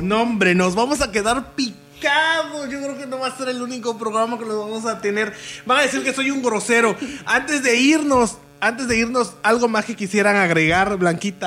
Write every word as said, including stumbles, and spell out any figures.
No, hombre, nos vamos a quedar picados. Yo creo que no va a ser el único programa que lo vamos a tener. Van a decir que soy un grosero. Antes de irnos, antes de irnos, algo más que quisieran agregar, Blanquita.